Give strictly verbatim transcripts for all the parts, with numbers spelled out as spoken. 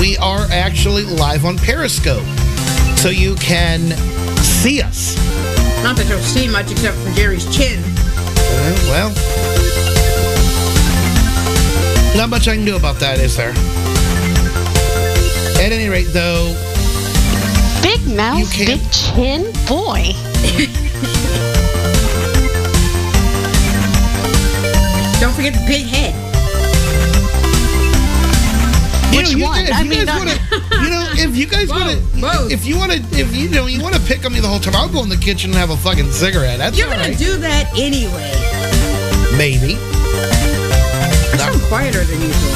we are actually live on Periscope. So you can see us. Not that you'll see much except for Jerry's chin. Uh, well, not much I can do about that, is there? At any rate, though, big mouth, big chin, boy. Don't forget the big head. Which you know, one? You, I you mean, guys wanna, you know, if you guys want to, if you want to, if you know, you want to pick on me the whole time, I'll go in the kitchen and have a fucking cigarette. That's You're all gonna right. do that anyway. Maybe. I sound quieter than usual.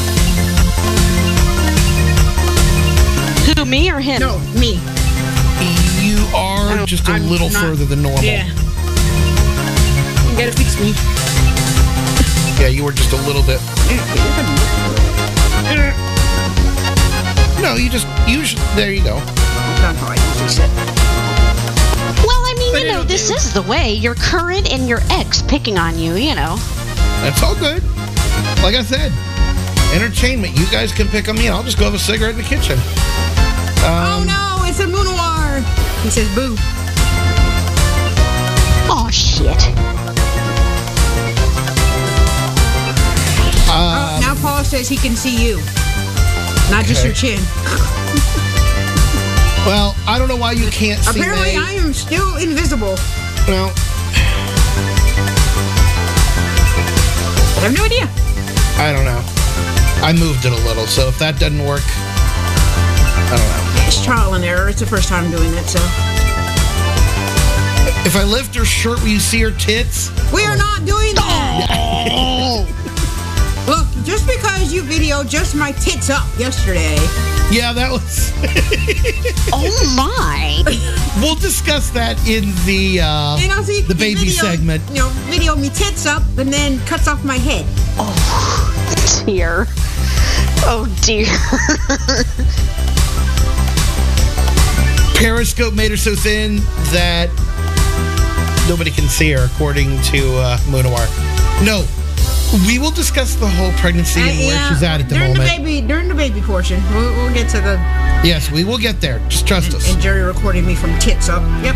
Who, me or him? No, me. You are just a I'm little not, further than normal. Yeah. You gotta fix me. Yeah, you were just a little bit. No, you just you should, there you go. That's not how I usually sit. Well, I mean, But you know, it'll this do. is the way. Your current and your ex picking on you, you know. That's all good. Like I said, entertainment. You guys can pick on me, and I'll just go have a cigarette in the kitchen. Oh Um, no, it's a Moonwar. He says boo. Oh shit. Uh, Oh, now Paul says he can see you. Not just Okay. your chin. Well, I don't know why you can't see Apparently, me. I am still invisible. Well, I have no idea. I don't know. I moved it a little, so if that doesn't work, I don't know. It's trial and error. It's the first time doing it, so. If I lift her shirt, will you see her tits? We are not doing that. Look, just because you videoed just my tits up yesterday. Yeah, that was. Oh my. We'll discuss that in the uh, You know, see, the he baby video, segment. You know, video me tits up and then cuts off my head. Oh dear. Oh dear. Periscope made her so thin that nobody can see her, according to uh, Moonawar. No, we will discuss the whole pregnancy and Uh, where yeah, she's at at the during moment. the baby, during the baby portion, we'll, we'll get to the. Yes, we will get there. Just trust us. And Jerry recording me from tits up. Yep.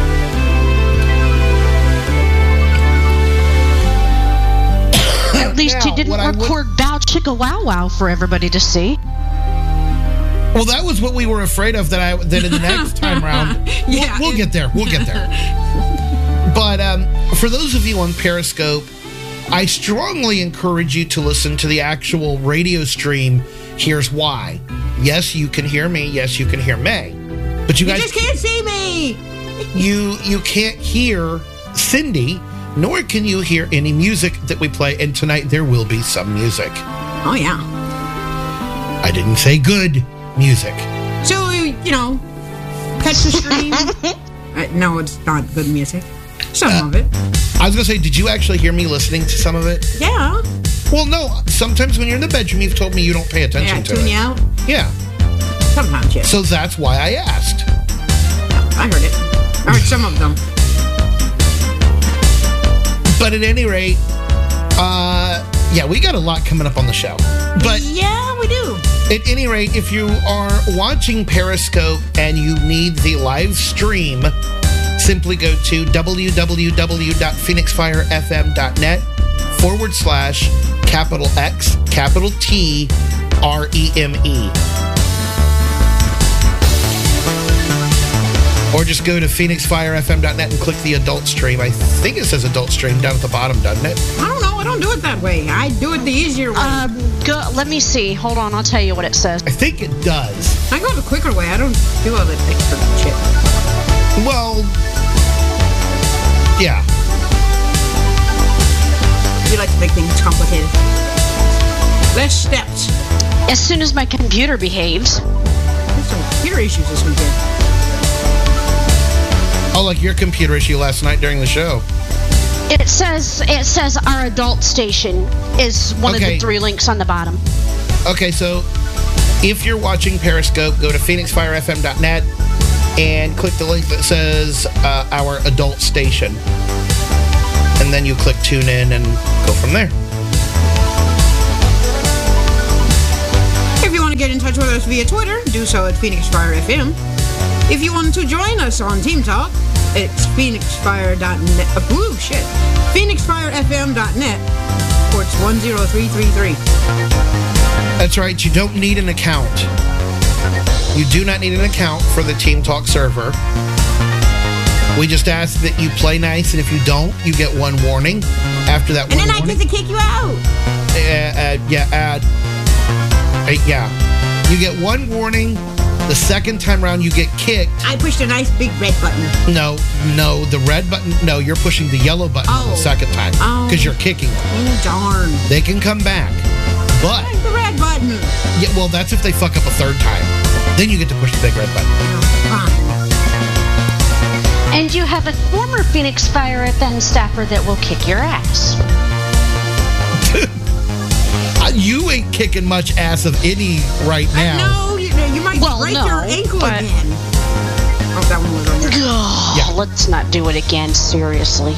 At least Now, you didn't what I would- record Bow Chicka Wow Wow for everybody to see. Well, that was what we were afraid of. That I that in the next time round, Yeah, we'll, we'll it- get there. We'll get there. But um, for those of you on Periscope, I strongly encourage you to listen to the actual radio stream. Here's why. Yes, you can hear me. Yes, you can hear me. But you You guys, just can't see me. you you can't hear Cindy, nor can you hear any music that we play. And tonight there will be some music. Oh yeah. I didn't say good music. So you know, catch the stream. uh, no, it's not good music. Some Uh, of it. I was gonna say, did you actually hear me listening to some of it? Yeah. Well, no. Sometimes when you're in the bedroom, you've told me you don't pay attention Yeah. to Tune it. you out. Yeah. Sometimes, yes. So that's why I asked. I heard it. I heard some of them. But at any rate, uh, yeah, we got a lot coming up on the show. But yeah, we do. at any rate, if you are watching Periscope and you need the live stream, simply go to www.phoenixfirefm.net forward slash capital X, capital T, R E M E. Or just go to phoenix fire f m dot net and click the adult stream. I think it says adult stream down at the bottom, doesn't it? I don't know. I don't do it that way. I do it the easier way. Um, go, let me see. Hold on, I'll tell you what it says. I think it does. I go the quicker way. I don't do all that extra shit. Well, yeah. You like to make things complicated. Less steps. As soon as my computer behaves. There's some computer issues this weekend. Oh, like your computer issue last night during the show. It says it says our adult station is one Okay. of the three links on the bottom. Okay, so if you're watching Periscope, go to phoenix fire f m dot net and click the link that says uh, our adult station. And then you click tune in and go from there. If you want want to get in touch with us via Twitter, do so at Phoenix Fire F M. If you want to join us on Team Talk, it's phoenix fire dot net. Oh, shit. phoenix fire f m dot net, ports one zero three three three. That's right. You don't need an account. You do not need an account for the Team Talk server. We just ask that you play nice, and if you don't, you get one warning. After that And one then I warning, get to kick you out. uh, uh, yeah, uh, uh, yeah. You get one warning. The second time around, you get kicked. I pushed a nice big red button. No, no, the red button. No, you're pushing the yellow button Oh. the second time Oh. because you're kicking them. Oh, darn. They can come back, but Like the red button. yeah, well, that's if they fuck up a third time. Then you get to push the big red button. Fine. And you have a former Phoenix Fire F M staffer that will kick your ass. Uh, you ain't kicking much ass of any right now. No, you, you might Well, break no, your ankle but- again. Oh, that one was on your... Oh, Yeah. let's not do it again, seriously.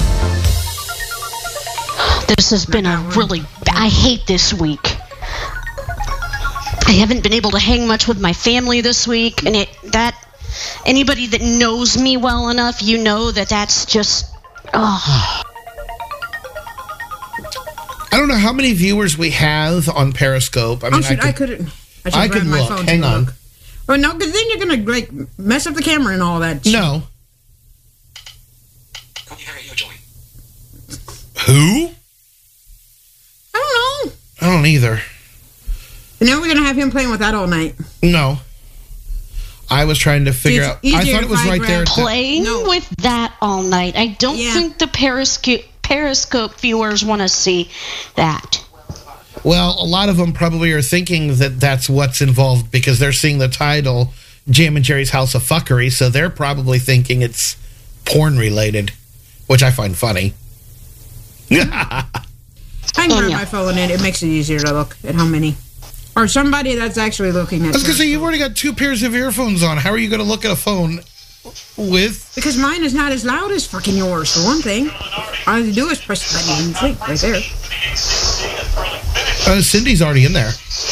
This has been a really... I hate this week. I haven't been able to hang much with my family this week, and it that... Anybody that knows me well enough, you know that that's just... Oh. I don't know how many viewers we have on Periscope. I mean, Oh, shoot, I I, could, couldn't... I should I grab could my look. phone Hang to on. look. Oh, no, because then you're going to, like, mess up the camera and all that shit. no. Copy radio join. Who? I don't know. I don't either. And now we're going to have him playing with that all night. No. I was trying to figure It's out. I easier thought it if was I right grab there. at the- Playing No. with that all night. I don't Yeah. think the Periscope, Periscope viewers want to see that. Well, a lot of them probably are thinking that that's what's involved because they're seeing the title, Jam and Jerry's House of Fuckery, so they're probably thinking it's porn related, which I find funny. I can Oh, grab yeah. my phone and it makes it easier to look at how many. Or somebody that's actually looking at I was going to say, Periscope. you've already got two pairs of earphones on. How are you going to look at a phone with... Because mine is not as loud as fucking yours, for one thing. All you do is press the button and sleep right there. Uh, Cindy's already in there.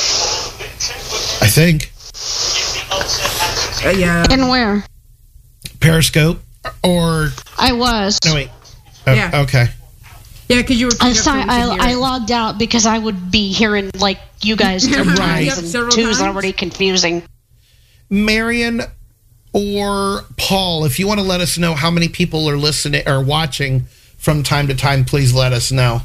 I think. Uh, yeah. And where? Periscope or... I was. No, wait. Oh, Yeah. Okay. Yeah, because you were... I, up so saw, we could I, hear I it. logged out because I would be hearing, like, you guys different Right. times, Yep, and several two's times. already confusing. Marion or Paul, if you want to let us know how many people are listening or watching from time to time, please let us know.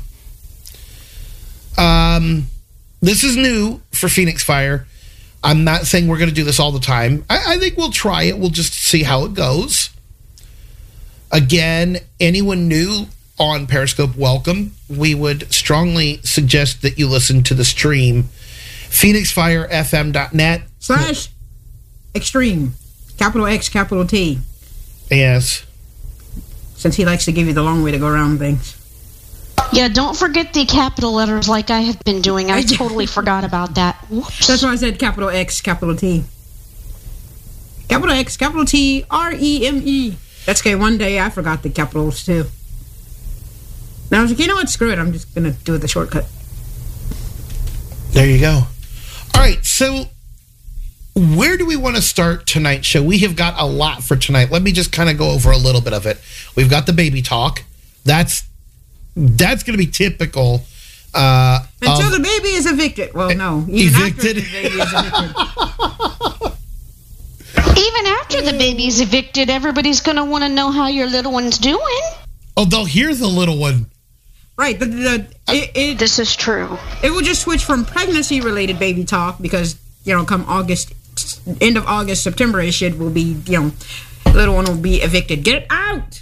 Um, this is new for Phoenix Fire. I'm not saying we're going to do this all the time. I, I think we'll try it. We'll just see how it goes. Again, anyone new on Periscope, welcome. We would strongly suggest that you listen to the stream, phoenix fire f m dot net. Slash extreme. Capital X, capital T. Yes. Since he likes to give you the long way to go around things. Yeah, don't forget the capital letters like I have been doing. I totally forgot about that. Whoops. That's why I said capital X, capital T. Capital X, capital T, R E M E. That's okay. One day I forgot the capitals too. Now I was like, you know what? Screw it. I'm just going to do it the shortcut. There you go. All right, so where do we want to start tonight's show? We have got a lot for tonight. Let me just kind of go over a little bit of it. We've got the baby talk. That's that's going to be typical. Uh, Until of- the baby is evicted. Well, no. Even after Evicted? the baby is evicted. Even after the baby's evicted, everybody's going to want to know how your little one's doing. oh, they'll hear the little one. Right. The, the, it, it, This is true. it will just switch from pregnancy-related baby talk because, you know, come August, end of August, September-ish, it will be, you know, little one will be evicted. Get it out!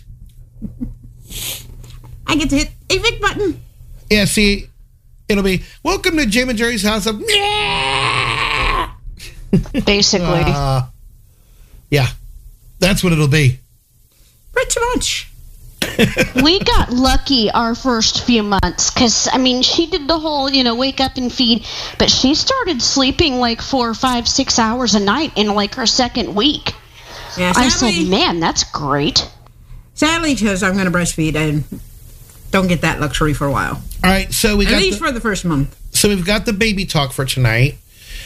I get to hit evict button. Yeah, see, it'll be, welcome to Jam and Jerry's House of... Basically. Uh, yeah, that's what it'll be. Pretty much. We got lucky our first few months because, I mean, she did the whole, you know, wake up and feed, but she started sleeping like four, five, six hours a night in like her second week. Yeah, I sadly, said, man, that's great. sadly, because I'm going to breastfeed and don't get that luxury for a while. All right, so we At got least the, for the first month. so we've got the baby talk for tonight.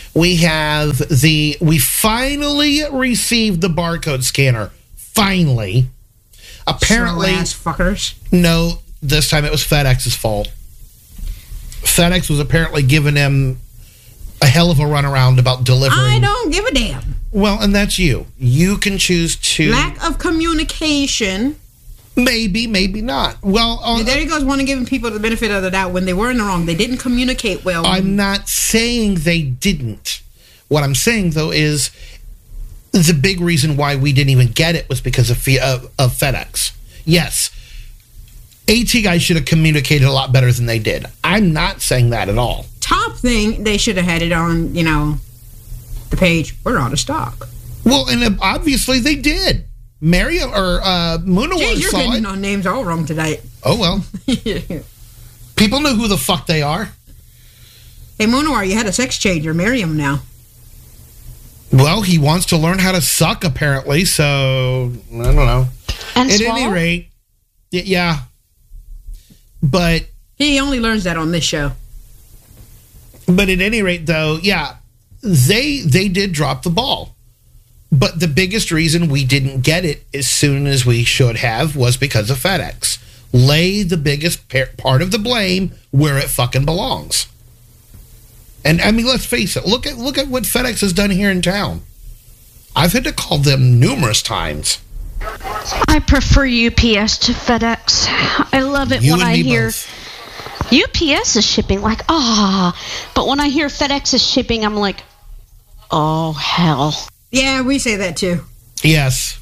We have the, we finally received the barcode scanner. Finally. Apparently. Ass fuckers. No, this time it was FedEx's fault. FedEx was apparently giving him a hell of a runaround about delivering. I don't give a damn. Well, and that's you. You can choose to. Lack of communication. Maybe, maybe not. Well, uh, there he goes, one of giving people the benefit of the doubt when they were in the wrong. They didn't communicate well. I'm not saying they didn't. What I'm saying, though, is the big reason why we didn't even get it was because of, of, of FedEx. Yes, AT guys should have communicated a lot better than they did. I'm not saying that at all. Top thing, they should have had it on, you know, the page. We're out of stock. Well, and obviously they did. Mario or uh, Munawar Jeez, you're saw getting it. on names all wrong tonight. Oh, well. People know who the fuck they are. Hey, Munawar, you had a sex change. You're Miriam now. Well, he wants to learn how to suck, apparently, so I don't know. And At swallow? any rate, y- yeah. But He only learns that on this show. but at any rate, though, yeah, they they did drop the ball. But the biggest reason we didn't get it as soon as we should have was because of FedEx. Lay the biggest par- part of the blame where it fucking belongs. And I mean, let's face it. Look at look at what FedEx has done here in town. I've had to call them numerous times. I prefer U P S to FedEx. I love it You when and I me hear both. U P S is shipping, like, ah. But when I hear FedEx is shipping, I'm like, oh, hell. Yeah, we say that too. Yes.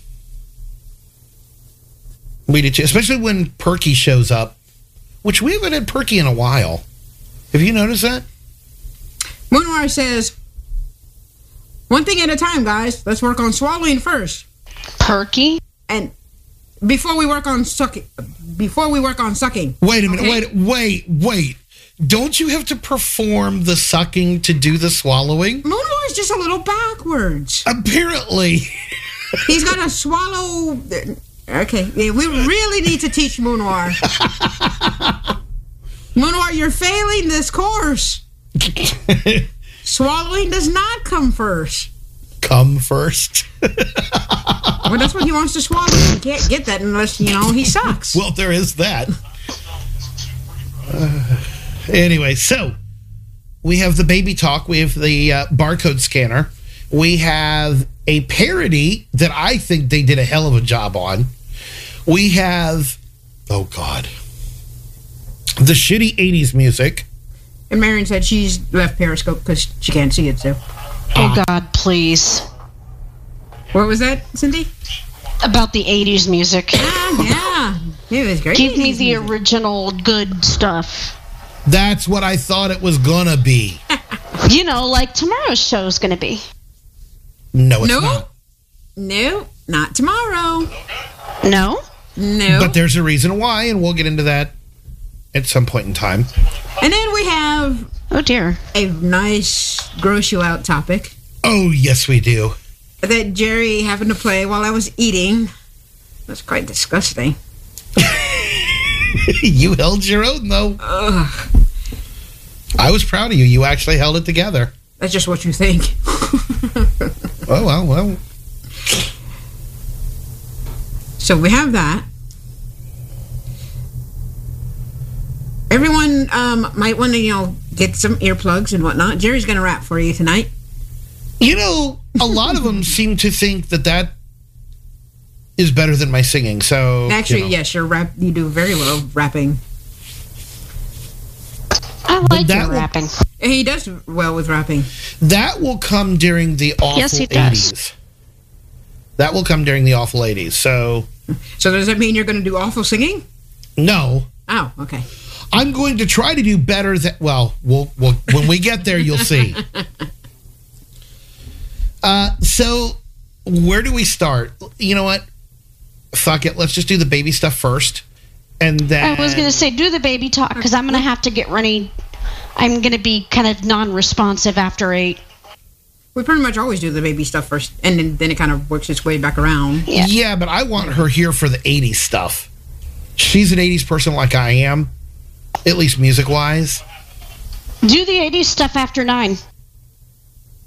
We do too. Especially when Perky shows up, which we haven't had Perky in a while. Have you noticed that? Munawar says, one thing at a time, guys. Let's work on swallowing first. Perky? And before we work on sucking, before we work on sucking. Wait a minute. Okay? Wait, wait, wait. Don't you have to perform the sucking to do the swallowing? Munawar is just a little backwards. Apparently. He's got to swallow. Okay, yeah, we really need to teach Munawar. Munawar, you're failing this course. Swallowing does not come first. Come first. Well, that's what he wants to swallow. He can't get that unless, you know, he sucks. Well, there is that. Uh, anyway, so we have the baby talk. We have the uh, barcode scanner. We have a parody that I think they did a hell of a job on. We have, oh God, the shitty eighties music. And Marion said she's left Periscope because she can't see it, so. Oh, God, please. What was that, Cindy? About the eighties music. Ah, yeah. It was great. Give me the original good stuff. That's what I thought it was gonna be. You know, like tomorrow's show is going to be. No, it's No? not. No, not tomorrow. No? No. But there's a reason why, and we'll get into that at some point in time. And then we have Oh, dear. a nice gross you out topic Oh, yes, we do. that Jerry happened to play while I was eating. That's quite disgusting. You held your own, though. Ugh. I was proud of you. You actually held it together. That's just what you think. Oh, well, well. So we have that. Everyone um, might want to, you know, get some earplugs and whatnot. Jerry's going to rap for you tonight. You know, a lot of them seem to think that that is better than my singing. So Actually, you know. yes, you're rap. You do very well rapping. I like that your will- rapping. And he does well with rapping. That will come during the awful Yes, he does. eighties. That will come during the awful eighties. So, So does that mean you're going to do awful singing? no. Oh, okay. I'm going to try to do better than, well, we'll, we'll when we get there, you'll see. Uh, so, where do we start? You know what? Fuck it. Let's just do the baby stuff first. And then... I was going to say, do the baby talk, because I'm going to have to get ready. I'm going to be kind of non-responsive after eight. We pretty much always do the baby stuff first, and then, then it kind of works its way back around. Yeah. Yeah, but I want her here for the eighties stuff. She's an eighties person like I am, at least music-wise. Do the eighties stuff after nine.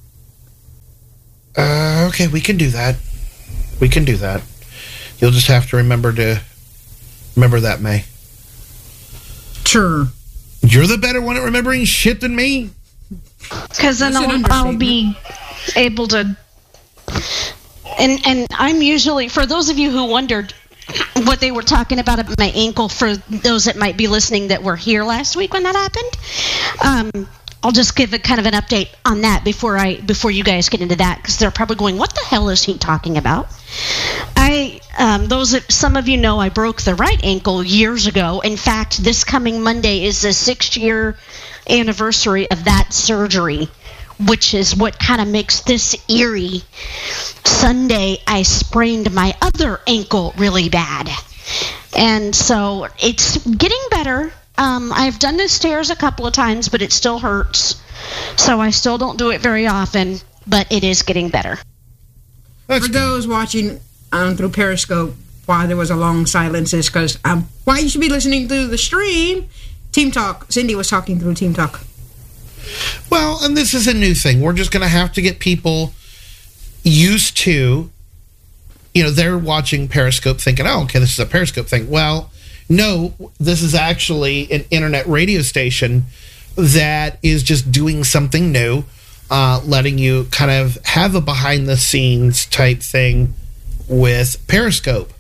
Uh, okay, we can do that. We can do that. You'll just have to remember to remember that, May. Sure. You're the better one at remembering shit than me. Because then I'll, I'll be able to. And and I'm usually, for those of you who wondered what they were talking about at my ankle, for those that might be listening that were here last week when that happened, um, I'll just give a kind of an update on that before I before you guys get into that, because they're probably going, what the hell is he talking about? I um, those that, some of you know I broke the right ankle years ago. In fact, this coming Monday is the sixth year anniversary of that surgery, which is what kind of makes this eerie. Sunday, I sprained my other ankle really bad. And so it's getting better. Um, I've done the stairs a couple of times, but it still hurts. So I still don't do it very often, but it is getting better. That's For good. those watching um, through Periscope, why there was a long silence is because um, why you should be listening through the stream. Team Talk. Cindy was talking through Team Talk. Well, and this is a new thing. We're just going to have to get people used to, you know, they're watching Periscope thinking, oh, okay, this is a Periscope thing. Well, no, this is actually an internet radio station that is just doing something new, uh, letting you kind of have a behind-the-scenes type thing with Periscope.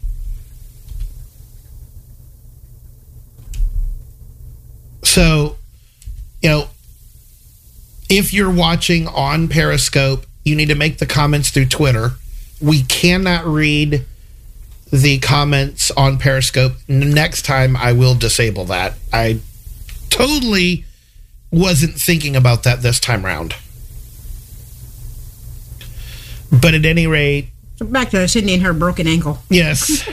So, you know, if you're watching on Periscope, you need to make the comments through Twitter. We cannot read the comments on Periscope. Next time, I will disable that. I totally wasn't thinking about that this time around. But at any rate... So back to Cindy and her broken ankle. Yes.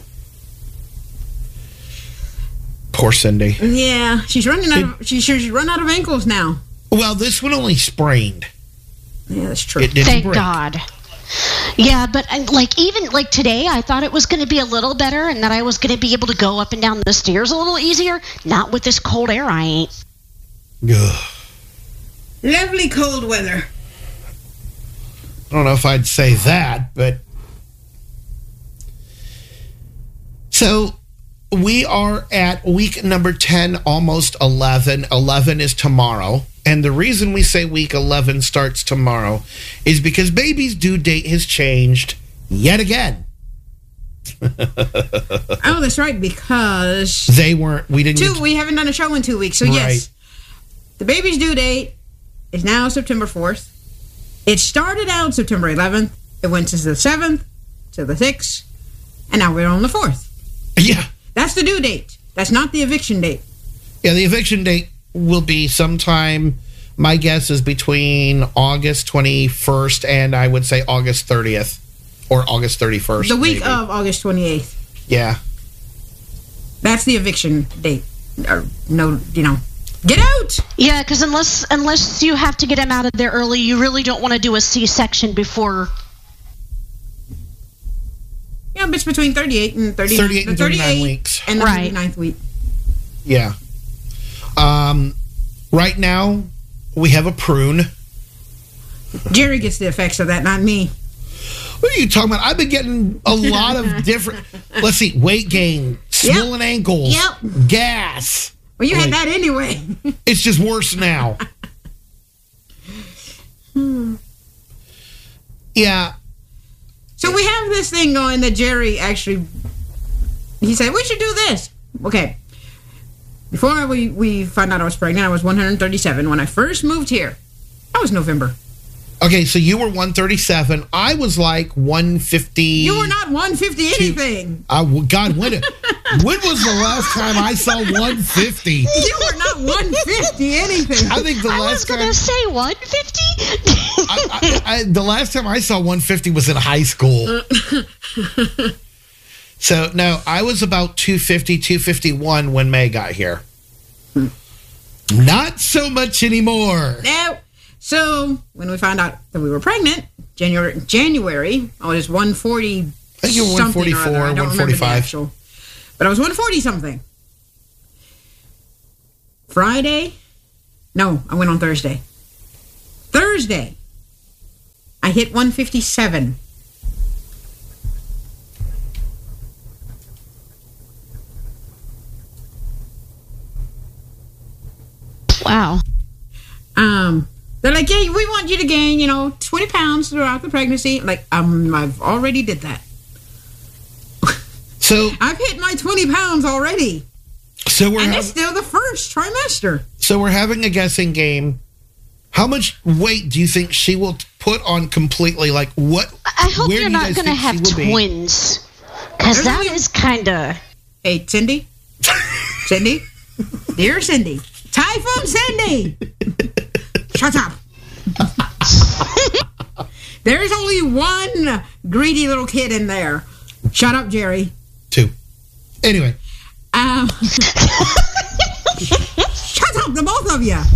Poor Cindy. Yeah, she's running out of, she, she's run out of ankles now. Well, this one only sprained. Yeah, that's true. It didn't Thank break. God. Yeah, but uh, like even like today, I thought it was going to be a little better and that I was going to be able to go up and down the stairs a little easier. Not with this cold air, I ain't. Ugh. Lovely cold weather. I don't know if I'd say that, but... So, we are at week number ten, almost eleven. eleven is tomorrow. And the reason we say week eleven starts tomorrow is because baby's due date has changed yet again. Oh, that's right, because... They weren't... We didn't... Two, get- we haven't done a show in two weeks, so yes. Right. The baby's due date is now September fourth. It started out September eleventh. It went to the seventh, to the sixth, and now we're on the fourth. Yeah. That's the due date. That's not the eviction date. Yeah, the eviction date will be sometime, my guess is between August twenty-first and I would say August thirtieth or August thirty-first. The week maybe. of August twenty-eighth. Yeah. That's the eviction date. Or, no, you know, get out! Yeah, because unless unless you have to get him out of there early, you really don't want to do a C-section before. Yeah, but it's between thirty-eight and thirty-nine. thirty-eight and thirty-nine weeks. And the Right. thirty-ninth week. Yeah. Um, right now, we have a prune. Jerry gets the effects of that, not me. What are you talking about? I've been getting a lot of different... Let's see. Weight gain. Swollen ankles. Yep. Gas. Well, you Wait. had that anyway. It's just worse now. Yeah. So we have this thing going that Jerry actually, he said, we should do this. Okay. Before we, we found out I was pregnant, I was one hundred thirty-seven. When I first moved here, that was November. Okay, so you were one thirty-seven. I was like one fifty. You were not one fifty anything. I, God, when, when was the last time I saw one fifty? You were not one fifty anything. I think the I was last going time... to say one fifty. I, I, I, the last time I saw one fifty was in high school. So, no, I was about two fifty, two fifty-one when May got here. Not so much anymore. No. So when we found out that we were pregnant, January, January, I was one forty. I think you were one forty-four, I don't one remember the forty-five. actual, but I was one forty something. Friday, no, I went on Thursday. Thursday, I hit one fifty-seven. Wow. Um, they're like, yeah, we want you to gain, you know, twenty pounds throughout the pregnancy. Like, um, I've already did that. So I've hit my twenty pounds already. So we're and hav- it's still the first trimester. So we're having a guessing game. How much weight do you think she will put on completely? Like what? I hope where you're do you not guys going to think have she will be? twins. Because There's that only- is kind of... Hey, Cindy? Cindy? Dear Cindy. Typhoon Cindy! Shut up. There is only one greedy little kid in there. Shut up, Jerry. Two. Anyway. Um, shut up, the both of you.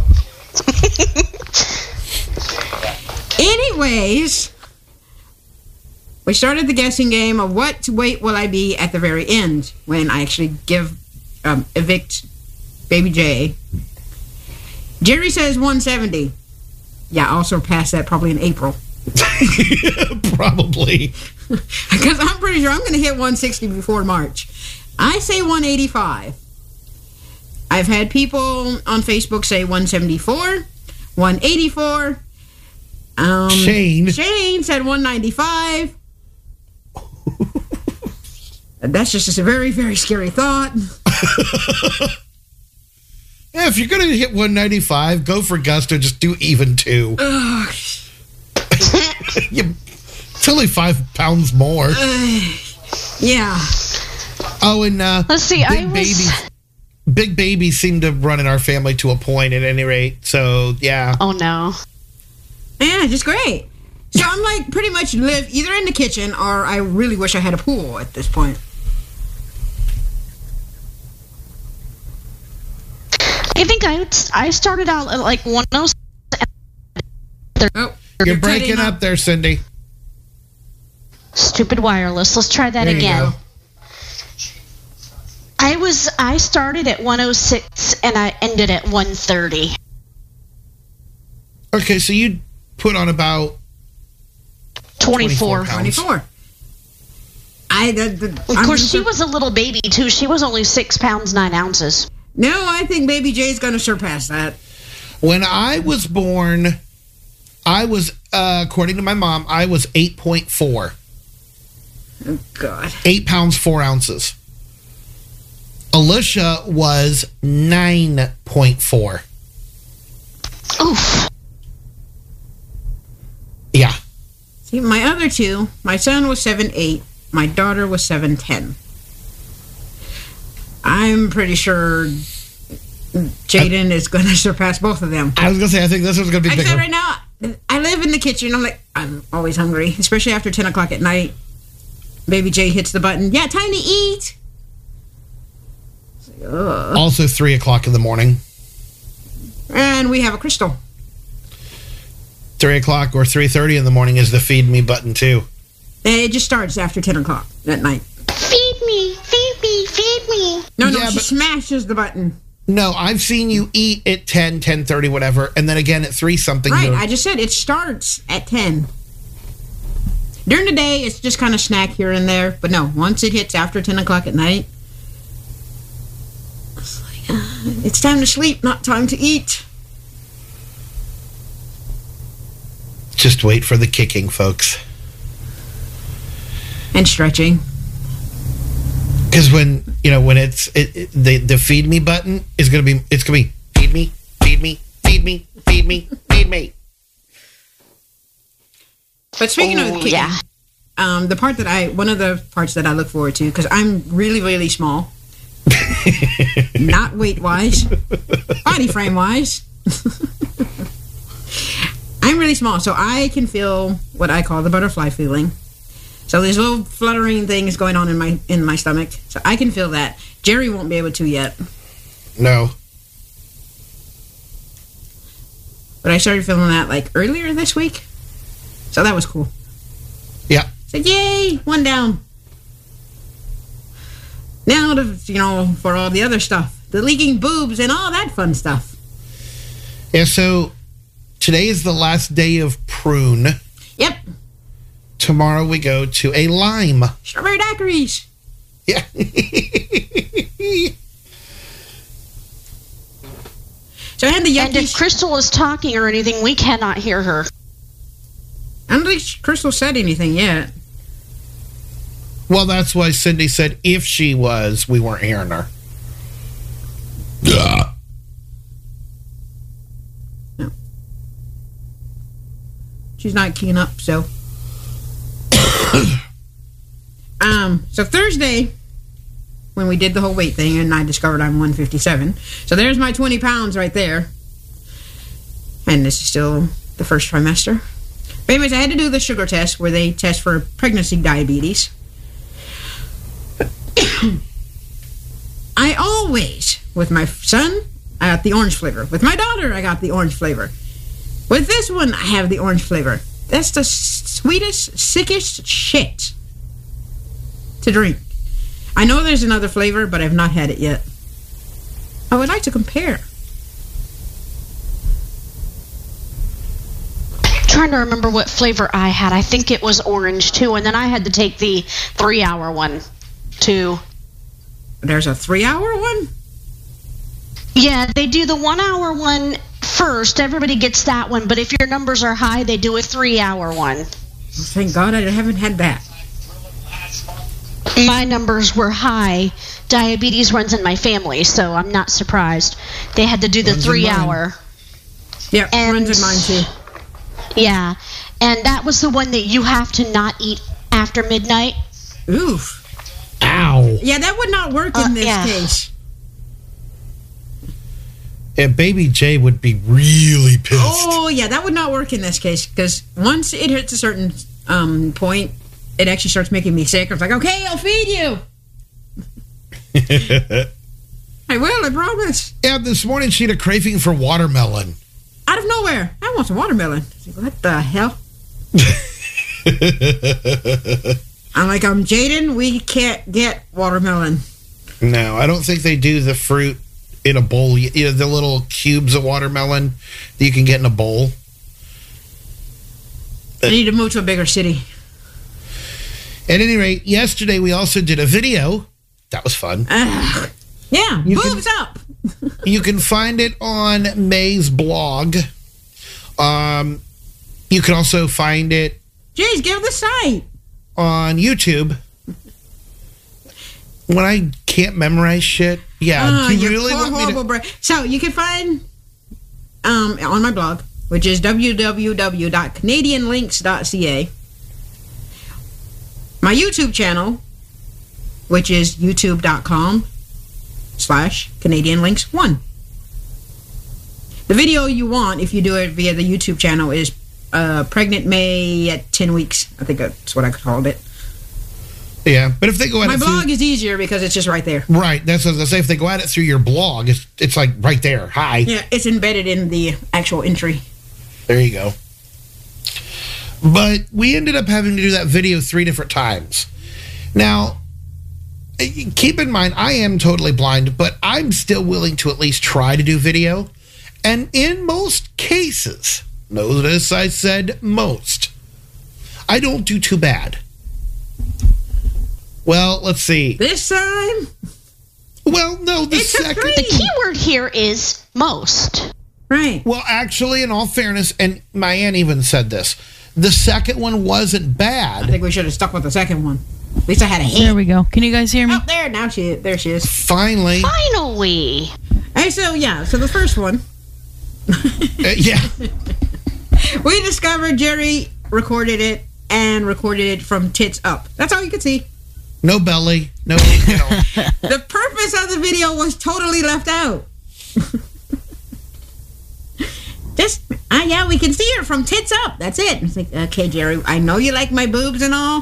Anyways, we started the guessing game of what weight will I be at the very end when I actually give um, evict baby J. Jerry says one seventy. Yeah, I'll surpass that probably in April. Probably. Because I'm pretty sure I'm going to hit one sixty before March. I say one eighty-five. I've had people on Facebook say one seventy-four, one eighty-four. Um, Shane. Shane said one ninety-five. That's just a very, very scary thought. Yeah, if you're going to hit one ninety-five, go for gusto. Just do even two. Ugh. You, it's only five pounds more. Uh, yeah. Oh, and uh, Let's see, big I was- babies, big babies seem to run in our family to a point. At any rate, so yeah. Oh, no. Yeah, just great. So I'm like pretty much live either in the kitchen or I really wish I had a pool at this point. I think I I started out at like one oh seven. Oh, You're cutting breaking up there, Cindy. Stupid wireless. Let's try that There you again. go. I was I started at one oh six and I ended at one thirty. Okay, so you put on about twenty-four. pounds. twenty-four. I, the, the, Of I'm course, just- she was a little baby too. She was only six pounds nine ounces. No, I think Baby J's going to surpass that. When I was born, I was, uh, according to my mom, I was eight point four. Oh, God. Eight pounds, four ounces. Alicia was nine point four. Oof. Yeah. See, my other two, my son was seven eight, my daughter was seven ten. I'm pretty sure Jaden is going to surpass both of them. I was going to say, I think this one's going to be Like I bigger. said, right now, I live in the kitchen. I'm like, I'm always hungry, especially after ten o'clock at night. Baby J hits the button. Yeah, time to eat. It's like, ugh. Also three o'clock in the morning. And we have a crystal. three o'clock or three thirty in the morning is the feed me button, too. It just starts after ten o'clock at night. Feed me, feed me, feed me. No, no, Yeah, she but- smashes the button. No, I've seen you eat at ten, ten thirty, whatever, and then again at three something. Right, you're- I just said it starts at ten. During the day, it's just kind of snack here and there. But no, once it hits after ten o'clock at night, it's like, uh, it's time to sleep, not time to eat. Just wait for the kicking, folks. And stretching. Because when you know when it's it, it, the the feed me button is gonna be it's gonna be feed me, feed me, feed me, feed me, feed me. But speaking of Oh, the kicking, yeah. um, the part that I, one of the parts that I look forward to, because I'm really, really small. Not weight-wise. Body frame-wise. I'm really small, so I can feel what I call the butterfly feeling. So there's little fluttering things going on in my in my stomach. So I can feel that. Jerry won't be able to yet. No. But I started feeling that like earlier this week. So that was cool. Yeah. So yay, one down. Now, to, you know, for all the other stuff, the leaking boobs and all that fun stuff. Yeah. So today is the last day of prune. Yep. tomorrow we go to a lime. Strawberry daiquiris. Yeah. So I had the And if Yuckies. Crystal is talking or anything, we cannot hear her. I don't think Crystal said anything yet. Well, that's why Cindy said if she was, we weren't hearing her. Yeah. No. She's not keying up, so. um. So Thursday, when we did the whole weight thing, and I discovered I'm one fifty-seven. So there's my twenty pounds right there. And this is still the first trimester. But anyways, I had to do the sugar test where they test for pregnancy diabetes. I always, with my son, I got the orange flavor. With my daughter, I got the orange flavor. With this one, I have the orange flavor. That's the sweetest, sickest shit to drink. I know there's another flavor, but I've not had it yet. I would like to compare. Trying to remember what flavor I had. I think it was orange too, and then I had to take the three-hour one too. There's a three-hour one? Yeah, they do the one-hour one first. Everybody gets that one, but if your numbers are high, they do a three-hour one. Thank God I haven't had that. My numbers were high. Diabetes runs in my family, so I'm not surprised. They had to do the Runs in three-hour. Yeah, And- runs in mine too. Yeah, and that was the one that you have to not eat after midnight. Oof. Ow. Yeah, that would not work in Uh, this yeah. case. And Baby J would be really pissed. Oh, yeah, that would not work in this case because once it hits a certain um, point, it actually starts making me sick. I was like, okay, I'll feed you. I will, I promise. Yeah, this morning she had a craving for watermelon. Out of nowhere, I want some watermelon. I was like, what the hell? I'm like, I'm Jaden, we can't get watermelon. No, I don't think they do the fruit in a bowl. You know, the little cubes of watermelon that you can get in a bowl. I need to move to a bigger city. At any rate, yesterday we also did a video. That was fun. Ugh. Yeah, You boobs up. You can find it on May's blog. Um, you can also find it Jeez, give the site. on YouTube. When I can't memorize shit, yeah. Oh, do you you're really poor, want me horrible to? bra- So you can find um, on my blog, which is w w w dot canadian links dot c a, my YouTube channel, which is youtube dot com slash Canadian Links one. The video you want, if you do it via the YouTube channel, is uh, Pregnant May at ten weeks. I think that's what I called it. Yeah, but if they go at My it blog through, is easier because it's just right there. right, that's what I was gonna say. If they go at it through your blog, it's it's like right there. Hi, Yeah, it's embedded in the actual entry. there you go. But we ended up having to do that video three different times. Now, keep in mind, I am totally blind, but I'm still willing to at least try to do video. And in most cases, notice I said most, I don't do too bad. Well, let's see. This time, Well, no, the It's a second. three. The key word here is most. right. Well, actually, in all fairness, and my aunt even said this, the second one wasn't I bad. think we should have stuck with the second one. At least I had a There hint. we go. Can you guys hear me? Oh, there, now she, there she is. Finally. Finally. Hey, so yeah, so the first one, Uh, yeah. we discovered Jerry recorded it and recorded it from tits up. That's all you could see. No belly. No, you know. The purpose of the video was totally left out. Just, ah, yeah, we can see her from tits up. That's it. It's like, okay, Jerry, I know you like my boobs and all.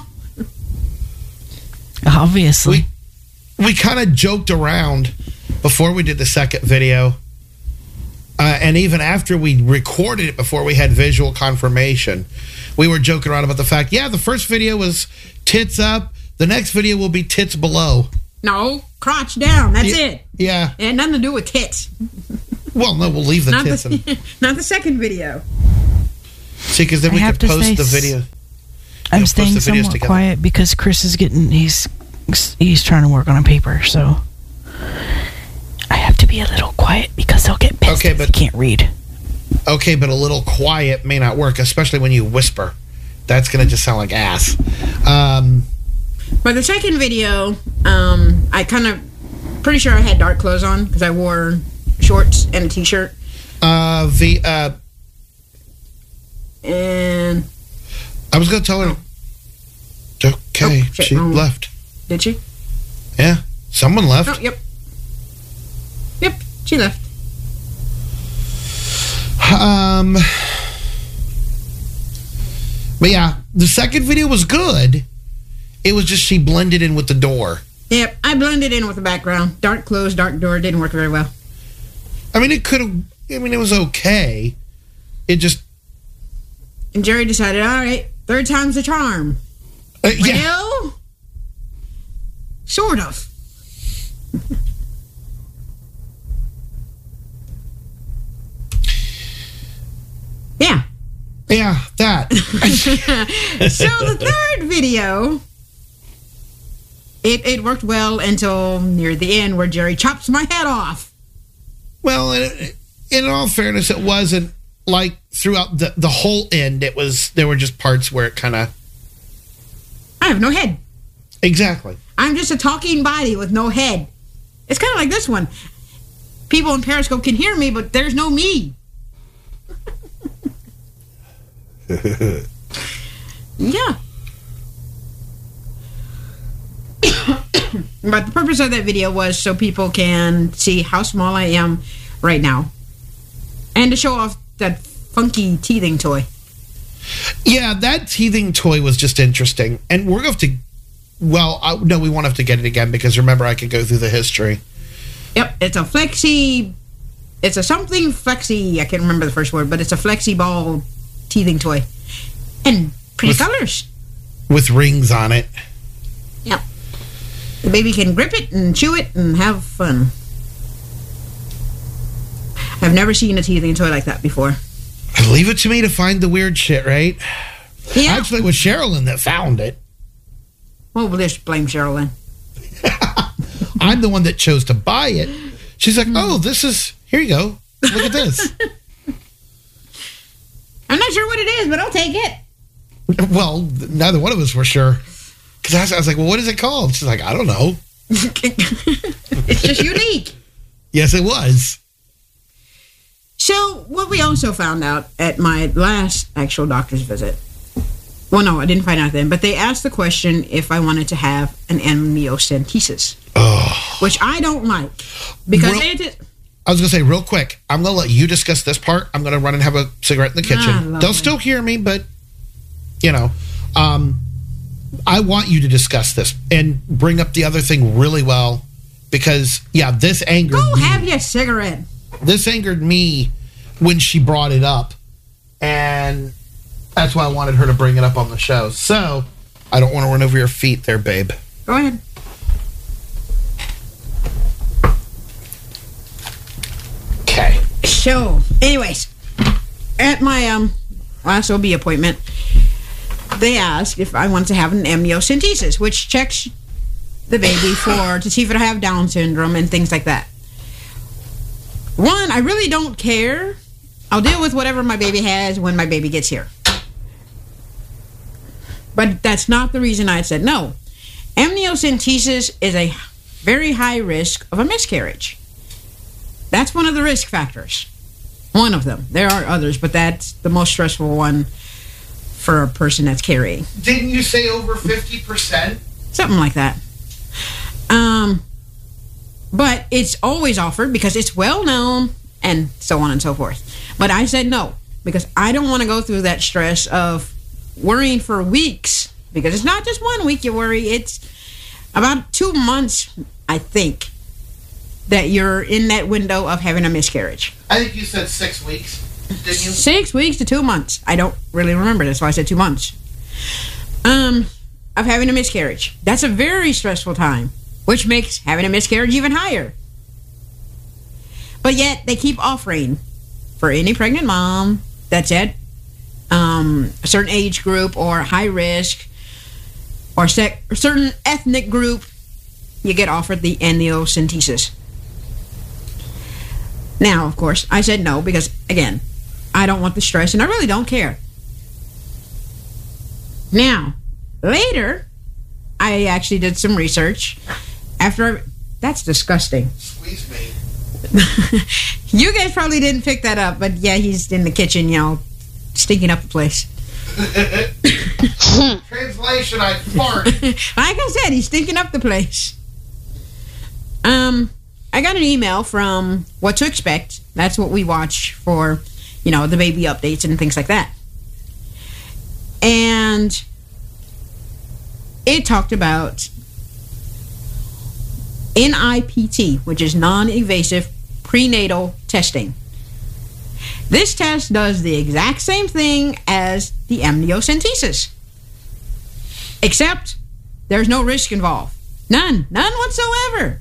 Obviously. We, we kind of joked around before we did the second video. Uh, and even after we recorded it, before we had visual confirmation, we were joking around about the fact, yeah, the first video was tits up. The next video will be tits below. No, crotch down. That's Yeah. it. Yeah. It had nothing to do with tits. Well, no, we'll leave the Not tits in. the, not the second video. See, because then I we have could to post say the s- video. I'm know, post staying the videos somewhat together. quiet because Chris is getting he's he's trying to work on a paper, so I have to be a little quiet because they'll get pissed Okay, if but- they can't read. Okay, but a little quiet may not work, especially when you whisper. That's going to just sound like ass. Um, But the second video, um, I kind of pretty sure I had dark clothes on because I wore shorts and a t-shirt. uh, the uh, And I was going to tell her. Okay, Oh, shit, she wrong one. left. did she? Yeah, someone left. Oh, yep. Yep, she left. Um, but yeah, the second video was good. It was just she blended in with the door. Yep, I blended in with the background. Dark clothes, dark door. Didn't work very well. I mean, it could have. I mean, it was okay. It just. And Jerry decided, all right, third time's the charm. Uh, yeah. Well, sort of. Yeah. Yeah, that. So the third video, it, it worked well until near the end where Jerry chops my head off. Well, in, in all fairness, it wasn't like throughout the, the whole end. It was, there were just parts where it kind of. I have no head. Exactly. I'm just a talking body with no head. It's kind of like this one. People in Periscope can hear me, but there's no me. Yeah. But the purpose of that video was so people can see how small I am right now. And to show off that funky teething toy. Yeah, that teething toy was just interesting. And we're going to have to. Well, I, no, we won't have to get it again because remember, I could go through the history. Yep, it's a flexi. It's a something flexi. I can't remember the first word, but it's a flexi ball teething toy. And pretty With- colors. With rings on it. Yep. The baby can grip it and chew it and have fun. I've never seen a teething toy like that before. Leave it to me to find the weird shit, right? Yeah. Actually, it was Sherilyn that found it. Well, we'll just blame Sherilyn. I'm the one that chose to buy it. She's like, oh, this is, here you go. Look at this. I'm not sure what it is, but I'll take it. Well, neither one of us were sure. Because I was, I was like, well, what is it called? She's like, I don't know. It's just unique. Yes, it was. So, what we also found out at my last actual doctor's visit, well, no, I didn't find out then, but they asked the question if I wanted to have an amniocentesis, Oh. which I don't like. Because Real- it, I was going to say, real quick, I'm going to let you discuss this part. I'm going to run and have a cigarette in the kitchen. Ah, lovely. They'll still hear me, but, you know, um, I want you to discuss this and bring up the other thing really well because, yeah, this angered go me. have your cigarette. This angered me when she brought it up, and that's why I wanted her to bring it up on the show. So, I don't want to run over your feet there, babe. Go ahead. Okay. So, anyways, at my um last O B appointment, they asked if I wanted to have an amniocentesis, which checks the baby for to see if it have Down syndrome and things like that. One, I really don't care. I'll deal with whatever my baby has when my baby gets here. But that's not the reason I said no. Amniocentesis is a very high risk of a miscarriage. That's one of the risk factors. One of them. There are others, but that's the most stressful one for a person that's carrying. Didn't you say over fifty percent? Something like that. Um, but it's always offered because it's well known and so on and so forth. But I said no because I don't want to go through that stress of worrying for weeks because it's not just one week you worry. It's about two months, I think, that you're in that window of having a miscarriage. I think you said six weeks, didn't you? Six weeks to two months. I don't really remember. That's why I said two months. Um, of having a miscarriage. That's a very stressful time, which makes having a miscarriage even higher. But yet they keep offering for any pregnant mom that's at um, um, a certain age group or high risk or sec- a certain ethnic group, you get offered the amniocentesis. Now, of course, I said no because, again, I don't want the stress and I really don't care. Now, later, I actually did some research. After I, that's disgusting. Squeeze me. You guys probably didn't pick that up, but yeah, he's in the kitchen, you know, stinking up the place. Translation, I fart. Like I said, he's stinking up the place. Um, I got an email from What to Expect. That's what we watch for, you know, the baby updates and things like that. And it talked about N I P T, which is non-invasive prenatal testing. This test does the exact same thing as the amniocentesis, except there's no risk involved. None. None whatsoever.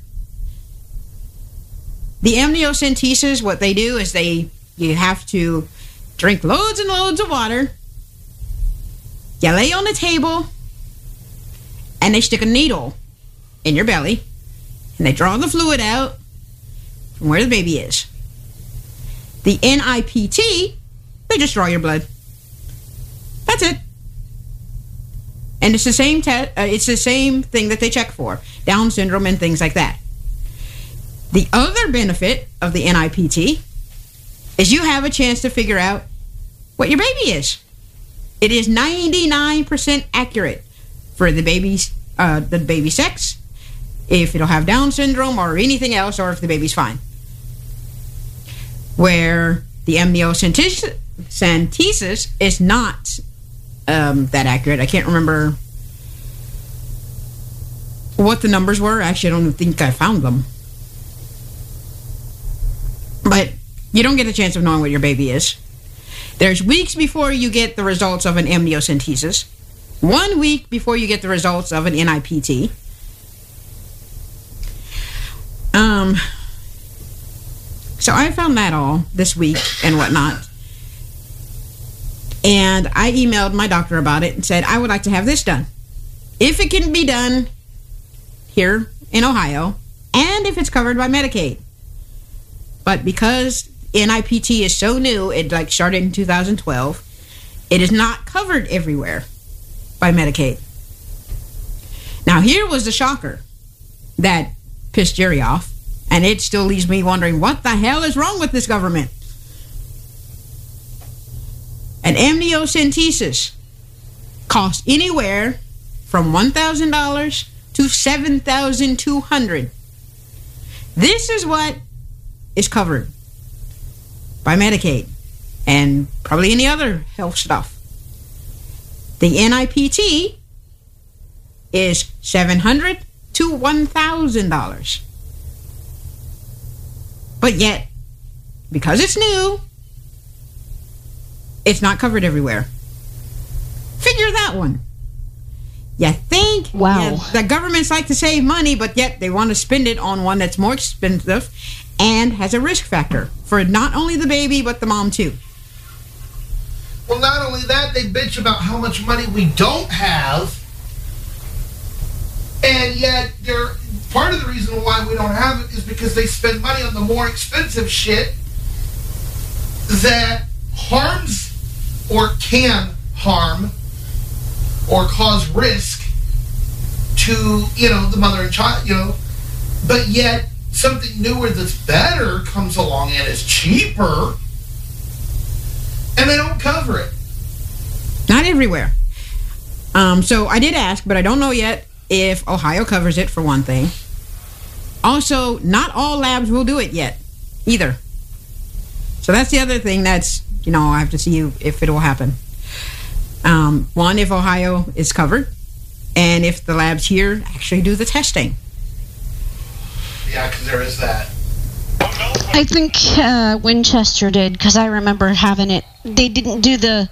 The amniocentesis, what they do is they, you have to drink loads and loads of water. You lay on the table, and they stick a needle in your belly, and they draw the fluid out from where the baby is. The N I P T, they just draw your blood. That's it. And it's the same te- uh, it's the same thing that they check for, Down syndrome and things like that. The other benefit of the N I P T is you have a chance to figure out what your baby is. It is ninety-nine percent accurate for the baby's uh, the baby sex, if it'll have Down syndrome or anything else, or if the baby's fine. Where the amniocentesis is not um, that accurate. I can't remember what the numbers were. Actually, I don't think I found them. But you don't get a chance of knowing what your baby is. There's weeks before you get the results of an amniocentesis. One week before you get the results of an N I P T. Um, so I found that all this week and whatnot. And I emailed my doctor about it and said, I would like to have this done. If it can be done here in Ohio, and if it's covered by Medicaid. But because N I P T is so new, it like started in two thousand twelve, it is not covered everywhere by Medicaid. Now here was the shocker that pissed Jerry off, and it still leaves me wondering what the hell is wrong with this government. An amniocentesis costs anywhere from one thousand dollars to seven thousand two hundred dollars. This is what is covered by Medicaid and probably any other health stuff. The N I P T is seven hundred dollars to one thousand dollars. But yet, because it's new, it's not covered everywhere. Figure that one. You think Wow. yeah, the governments like to save money, but yet they want to spend it on one that's more expensive and has a risk factor for not only the baby, but the mom too. Well, not only that, they bitch about how much money we don't have, and yet they're, part of the reason why we don't have it is because they spend money on the more expensive shit that harms or can harm or cause risk to, you know, the mother and child, you know, but yet something newer that's better comes along and is cheaper, and they don't cover it. Not everywhere. Um, so I did ask, but I don't know yet if Ohio covers it, for one thing. Also, not all labs will do it yet, either. So that's the other thing that's, you know, I have to see if it will happen. Um, one, if Ohio is covered, and if the labs here actually do the testing. Yeah, because there is that. I think uh, Winchester did, because I remember having it. They didn't do the...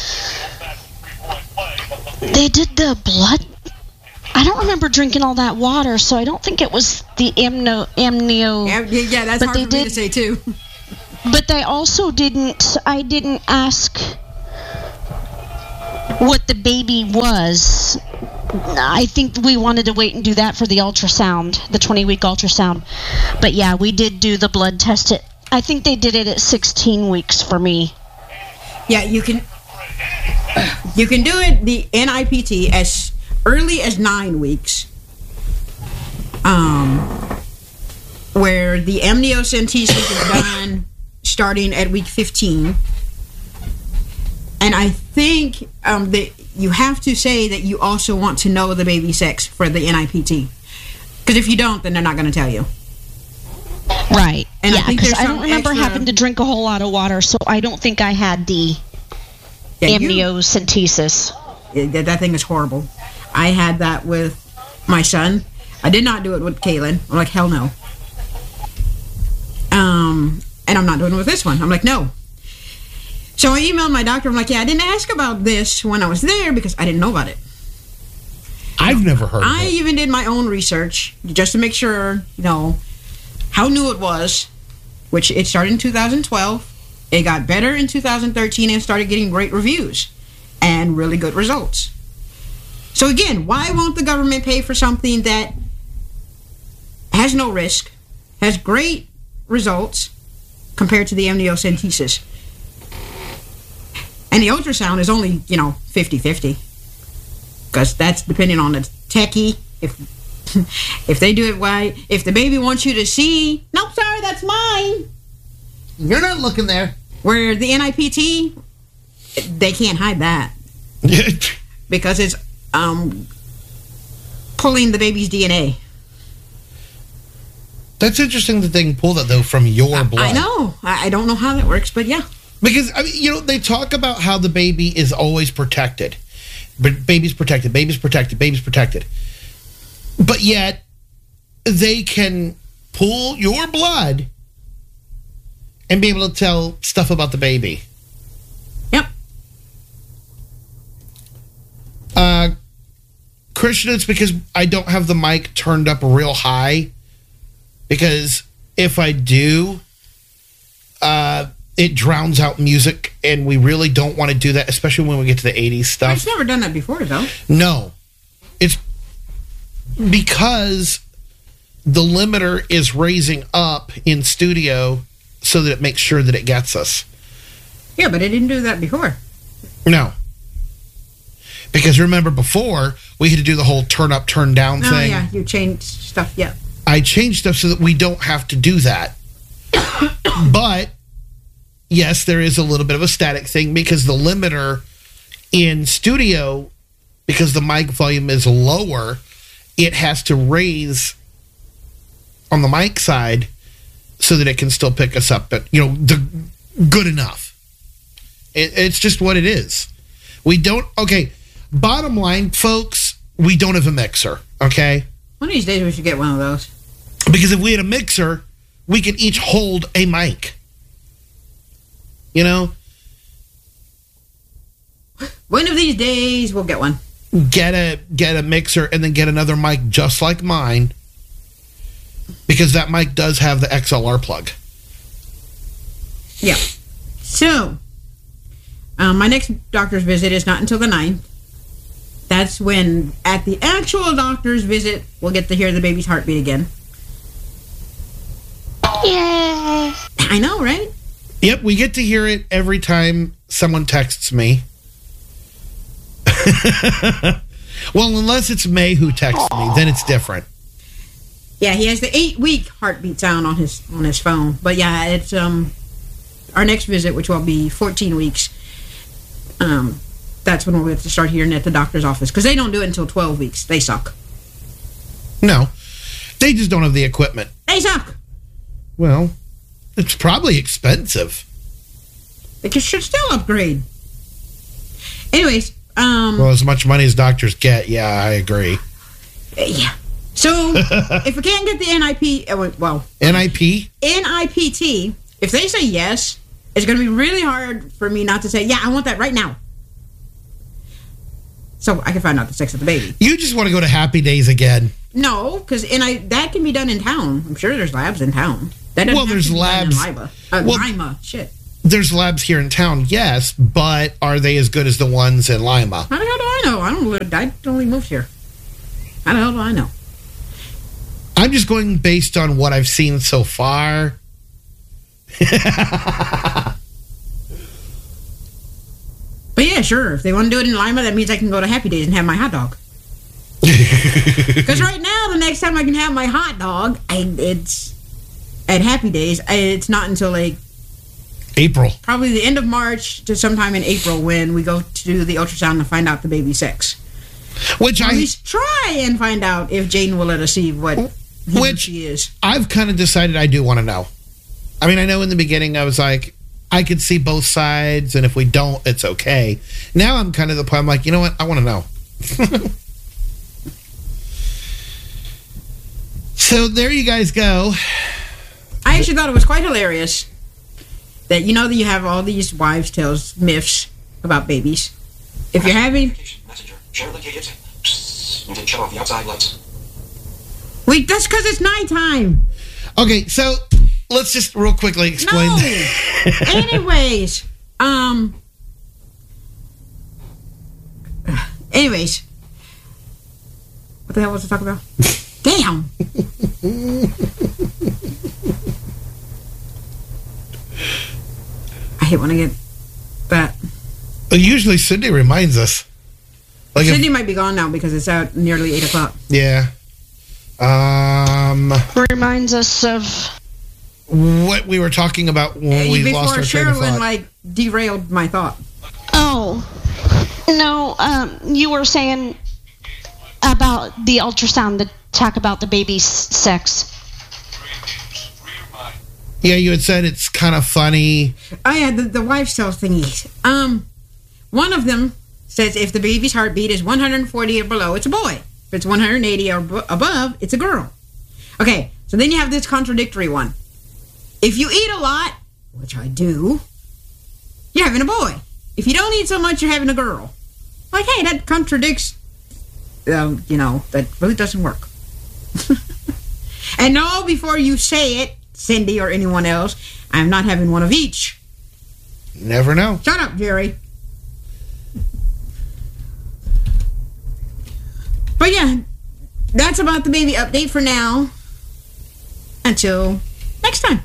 They did the blood... I don't remember drinking all that water, so I don't think it was the amno... amnio... Yeah, yeah that's but hard they for did, me to say, too. But they also didn't... I didn't ask what the baby was. I think we wanted to wait and do that for the ultrasound, the twenty-week ultrasound. But yeah, we did do the blood test. At, I think they did it at sixteen weeks for me. Yeah, you can you can do it, the N I P T, as early as nine weeks. Um, where the amniocentesis is done starting at week fifteen. And I think um, that you have to say that you also want to know the baby's sex for the N I P T. Because if you don't, then they're not going to tell you. Right. And yeah, I think because there's I some don't remember extra- having to drink a whole lot of water, so I don't think I had the Yeah, you- amniocentesis. Yeah, that thing is horrible. I had that with my son. I did not do it with Kaylin. I'm like, hell no. Um, and I'm not doing it with this one. I'm like, no. So I emailed my doctor. I'm like, yeah, I didn't ask about this when I was there because I didn't know about it. I've never heard I of it. even did my own research just to make sure, you know, how new it was, which it started in two thousand twelve. It got better in two thousand thirteen and started getting great reviews and really good results. So again, why won't the government pay for something that has no risk, has great results compared to the amniocentesis? And the ultrasound is only, you know, fifty-fifty. Because that's depending on the techie. If if they do it right, if the baby wants you to see, nope, sorry, that's mine. You're not looking there. Where the N I P T, they can't hide that. Because it's um pulling the baby's D N A. That's interesting that they can pull that, though, from your blood. I know. I I don't know how that works, but yeah. Because, I mean, you know, they talk about how the baby is always protected. But baby's protected, baby's protected, baby's protected. But yet, they can pull your blood and be able to tell stuff about the baby. Yep. Uh, Christian, it's because I don't have the mic turned up real high. Because if I do, uh, it drowns out music, and we really don't want to do that, especially when we get to the eighties stuff. I've never done that before, though. No. It's because the limiter is raising up in studio so that it makes sure that it gets us. Yeah, but it didn't do that before. No. Because remember before, we had to do the whole turn up, turn down Oh, thing. yeah, you changed stuff, yeah. I changed stuff so that we don't have to do that. But, yes, there is a little bit of a static thing because the limiter in studio, because the mic volume is lower, it has to raise on the mic side so that it can still pick us up, but, you know, the good enough. It, it's just what it is. We don't, okay, bottom line, folks, we don't have a mixer, okay? One of these days we should get one of those. Because if we had a mixer, we could each hold a mic. You know? One of these days we'll get one. Get a get a mixer and then get another mic just like mine. Because that mic does have the X L R plug. Yeah. So, um, my next doctor's visit is not until the ninth. That's when, at the actual doctor's visit, we'll get to hear the baby's heartbeat again. Yay! I know, right? Yep, we get to hear it every time someone texts me. Well, unless it's May who texts me, then it's different. Yeah, he has the eight-week heartbeat sound on his on his phone. But yeah, it's um our next visit, which will be fourteen weeks. Um, that's when we'll have to start hearing it at the doctor's office because they don't do it until twelve weeks. They suck. No, they just don't have the equipment. They suck. Well, it's probably expensive. They should still upgrade. Anyways, um, Well, as much money as doctors get, yeah, I agree. yeah. So if we can't get the N I P, uh, well, N I P? N I P T, if they say yes, it's going to be really hard for me not to say, yeah, I want that right now. So I can find out the sex of the baby. You just want to go to Happy Days again. No, because I that can be done in town. I'm sure there's labs in town. That doesn't Well, have there's to be done labs. in Lima. Uh, Well- Lima, shit. There's labs here in town, yes, but are they as good as the ones in Lima? How the hell do I know? I don't live. I only moved here. How the hell do I know? I'm just going based on what I've seen so far. But yeah, sure. If they want to do it in Lima, that means I can go to Happy Days and have my hot dog. Because right now, the next time I can have my hot dog, I, it's at Happy Days. It's not until like April. Probably the end of March to sometime in April when we go to do the ultrasound to find out the baby's sex. Which or I at least try and find out if Jaden will let us see what he which she is. I've kind of decided I do want to know. I mean, I know in the beginning I was like, I could see both sides, and if we don't, it's okay. Now I'm kind of the point. I'm like, you know what? I want to know. So there you guys go. I actually thought it was quite hilarious that you know that you have all these wives' tales, myths about babies. If you're having, Messenger, share located. You didn't shut off the outside lights. wait, that's because it's nighttime. Okay, so let's just real quickly explain. No. Anyways, um. Anyways, what the hell was I talking about? Damn. I hate when I get that. But usually Cindy reminds us. Like Cindy if, might be gone now because it's out nearly eight o'clock. yeah. Um, Reminds us of what we were talking about when we Before lost our train of Sherilyn thought. like derailed my thought. oh no, um, you were saying about the ultrasound to talk about the baby's sex. Yeah, you had said it's kind of funny. Oh yeah, the, the wives' tale thingies. Um, one of them says if the baby's heartbeat is one hundred forty or below, it's a boy. If it's one hundred eighty or b- above, it's a girl. Okay, so then you have this contradictory one. If you eat a lot, which I do, you're having a boy. If you don't eat so much, you're having a girl. Like, hey, that contradicts, um, you know, that really doesn't work. And no, before you say it, Cindy or anyone else, I'm not having one of each. Never know. Shut up, Jerry. But yeah, that's about the baby update for now. Until next time.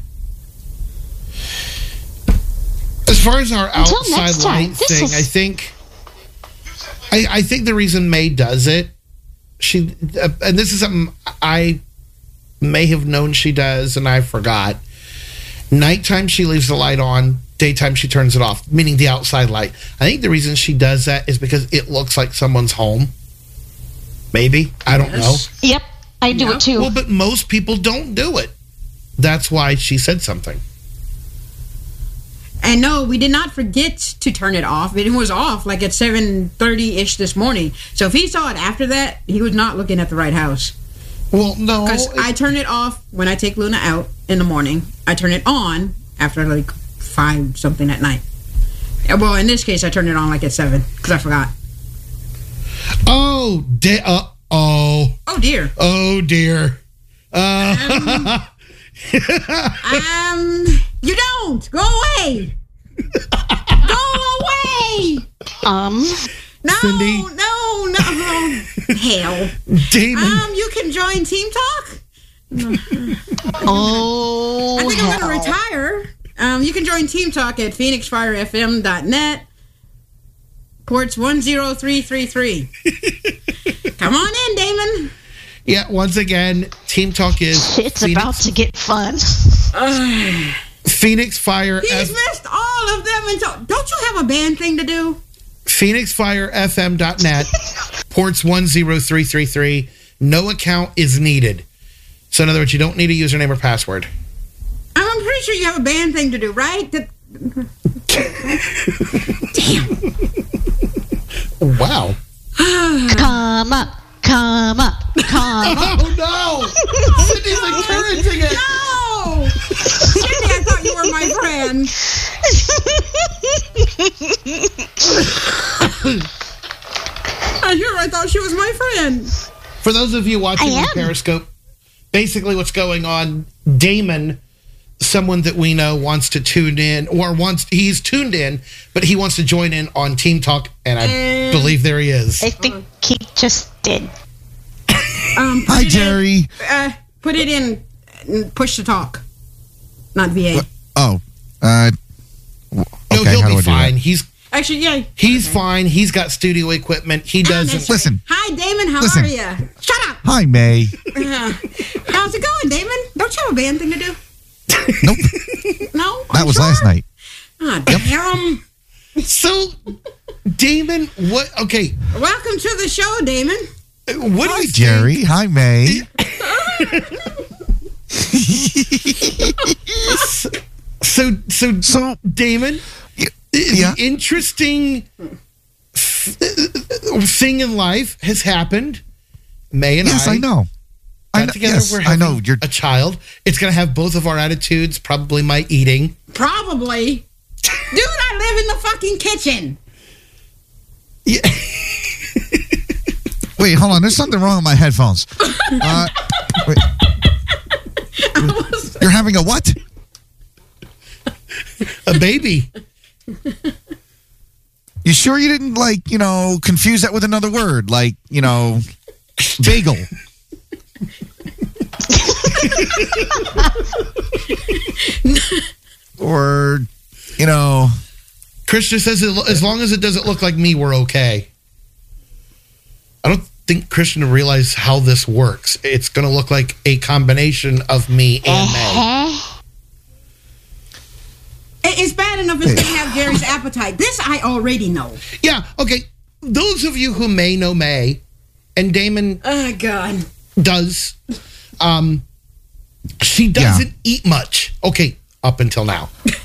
As far as our Until outside next time, light this thing, is- I think, I, I think the reason May does it, she, uh, and this is something I may have known she does, and I forgot. Nighttime she leaves the light on. Daytime she turns it off, meaning the outside light. I think the reason she does that is because it looks like someone's home. Maybe. I don't Yes. Yep, I do Yep. it too. know. Well, but most people don't do it. That's why she said something. And no, we did not forget to turn it off. It was off like at seven thirty-ish this morning. So if he saw it after that, he was not looking at the right house. Well, no. Because I turn it off when I take Luna out in the morning. I turn it on after like five something at night. Well, in this case, I turned it on like at seven because I forgot. Oh, de- uh, oh, Oh dear. oh dear. Uh, Um, you don't go away. Go away. um, No, Cindy? no, no. Hell. Damon. Um, you can join Team Talk. oh, I think I'm hell. going to retire. Um, you can join Team Talk at phoenix fire f m dot net. Ports one zero three three three. Come on in, Damon. Yeah, once again, Team Talk is It's Phoenix, about to get fun. Uh, Phoenix Fire he's F- missed all of them. Until, don't you have a band thing to do? phoenix fire f m dot net, ports one zero three three three. No account is needed. So in other words, you don't need a username or password. I'm pretty sure you have a band thing to do, right? That, Wow. Come up, come up, come up. Oh no! Cindy's encouraging it. no! Cindy, I thought you were my friend. I sure I thought she was my friend. For those of you watching I on am. Periscope, basically what's going on, Damon someone that we know wants to tune in, or wants he's tuned in, but he wants to join in on Team Talk, and I And- believe there he is. I think he just did. Um, put Hi, it in- Jerry. uh, put it in and push to talk, not V A. Oh, uh, w- No, okay. he'll How do I be do that? fine. He's Actually, yeah. he's fine. He's got studio equipment. He doesn't. that's Listen. Hi, Damon. How Listen. are you? Shut up. Hi, May. Uh, how's it going, Damon? Don't you have a band thing to do? Nope, No. that was last night. Ah, damn. So, Damon, what? Okay, Welcome to the show, Damon. what do Hi, you think- Jerry. Hi, May. So, so, So, Damon, y- the yeah. interesting thing in life has happened. May and Yes, I, I know. I got know. together. Yes, We're I having know. You're. a child. It's going to have both of our attitudes. Probably my eating. Probably. Dude, I live in the fucking kitchen. Yeah. Wait, hold on. There's something wrong with my headphones. Uh, wait. You're having a what? A baby. You sure you didn't, like, you know, confuse that with another word, like, you know, bagel? Or, you know, Krishna says it- as long as it doesn't look like me, we're okay. I don't think Krishna realized how this works. It's going to look like a combination of me and May. Uh-huh. It- It's bad enough it's gonna have Jerry's appetite. This I already know. Yeah, okay. Those of you who may know May, and Damon Oh, God. does, um, she doesn't eat much. Okay, up until now.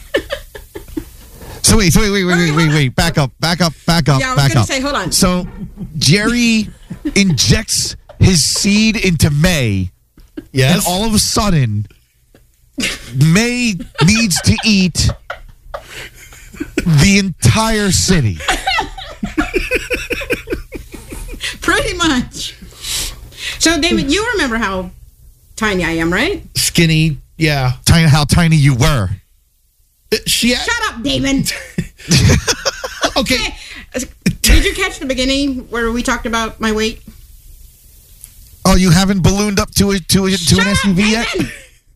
so wait, so wait, wait, wait, wait, wait, wait, back up, back up, back up, Yeah, I was back gonna up. say, hold on. So Jerry injects his seed into May, and Yes? all of a sudden, May needs to eat the entire city. Pretty much. So, David, you remember how tiny I am, right? Skinny, yeah. Tiny, how tiny you were. Uh, She, Shut up, Damon. okay, Did you catch the beginning where we talked about my weight? Oh, you haven't ballooned up to a to a, to Shut an S U V up, yet? Damon.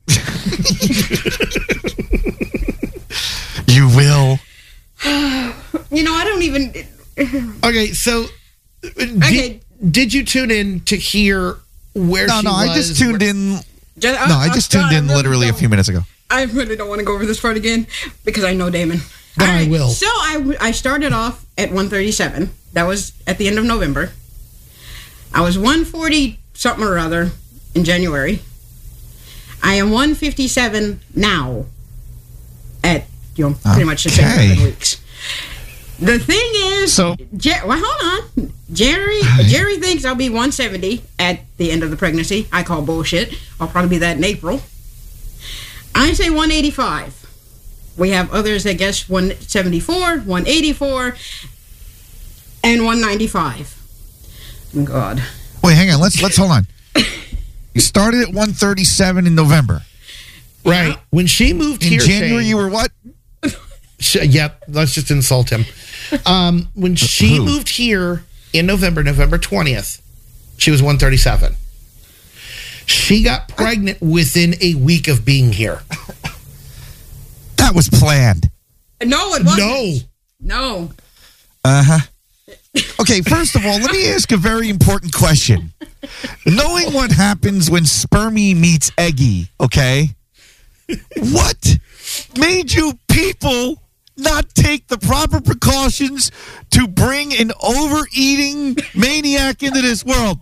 You will. You know, I don't even. okay, so uh, did, Okay. did you tune in to hear where No, she no, was? I just tuned in. Just, No, I just tuned in literally a few minutes ago. I really don't want to go over this part again because I know Damon. But All I right, will. So I, I started off at one thirty-seven. That was at the end of November. I was one forty something or other in January. I am one fifty-seven now at, you know, pretty much the same Okay. eleven weeks. The thing is, So- Jer- well, hold on. Jerry Jerry thinks I'll be one seventy at the end of the pregnancy. I call bullshit. I'll probably be that in April. I say one eighty-five. We have others that guess one seventy-four, one eighty-four, and one ninety-five. God. Wait, hang on. Let's let's hold on. You started at one thirty-seven in November. Right. When she moved In here, January, Shane- you were what? Sh- yep, let's just insult him. Um, when she Who? moved here in November, November twentieth, she was one thirty-seven. She got pregnant within a week of being here. That was planned. No, it wasn't. No. No. Uh huh. Okay, first of all, let me ask a very important question. Knowing what happens when spermy meets eggy, okay? What made you people not take the proper precautions to bring an overeating maniac into this world?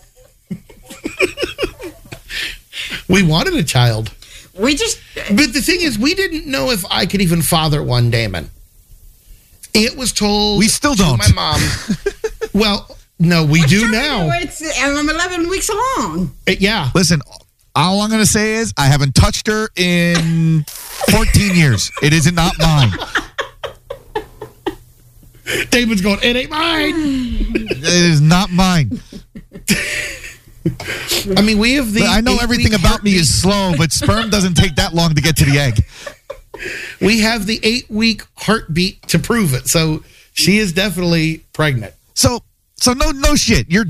We wanted a child. We just. But the thing is, we didn't know if I could even father one, Damon. It was told We still to don't. my mom. Well, no, we do now. It's, I'm eleven weeks along. Uh, yeah. Listen, all I'm going to say is I haven't touched her in fourteen years. It is not mine. Damon's going, it ain't mine. It is not mine. I mean, we have the. I know everything eight-week about me heartbeat. is slow, but sperm doesn't take that long to get to the egg. We have the eight-week heartbeat to prove it. So she is definitely pregnant. So, so no, no shit. You're